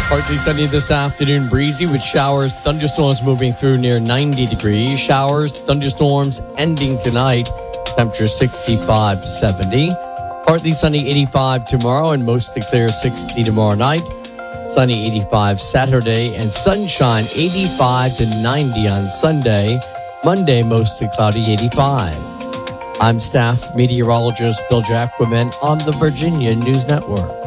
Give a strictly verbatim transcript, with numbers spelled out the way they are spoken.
Partly sunny this afternoon, breezy with showers, thunderstorms moving through near ninety degrees. Showers, thunderstorms ending tonight. Temperature sixty-five to seventy. Partly sunny, eighty-five tomorrow, and mostly clear, sixty tomorrow night. Sunny, eighty-five Saturday, and sunshine, eighty-five to ninety on Sunday. Monday, mostly cloudy, eighty-five. I'm staff meteorologist Bill Jacquemin on the Virginia News Network.